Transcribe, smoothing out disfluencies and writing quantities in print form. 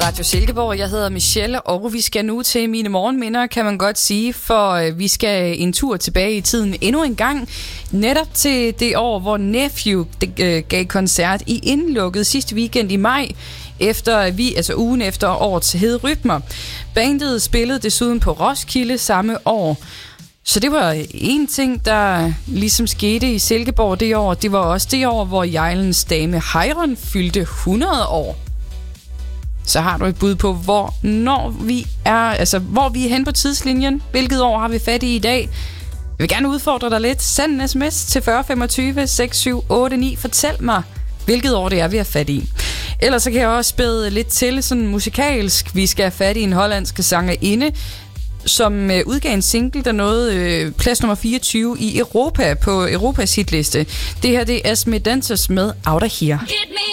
Radio Silkeborg. Jeg hedder Michelle, og vi skal nu til mine morgenminder, kan man godt sige, for vi skal en tur tilbage i tiden endnu en gang. Netop til det år, hvor Nephew gav koncert i Indlukket sidste weekend i maj, ugen efter årets Hede Rytmer. Bandet spillede desuden på Roskilde samme år. Så det var en ting, der ligesom skete i Silkeborg det år. Det var også det år, hvor Hjejlens dame Heiron fyldte 100 år. Så har du et bud på, hvor vi er hen på tidslinjen. Hvilket år har vi fat i dag? Jeg vil gerne udfordre dig lidt. Send en sms til 4025 6789. Fortæl mig, hvilket år det er, vi har fat i. Ellers så kan jeg også spæde lidt til sådan musikalsk. Vi skal have fat i en hollandsk sangerinde, som udgav en single, der nåede plads nummer 24 i Europa på Europas hitliste. Det her det er Esme Dances med Out of Here.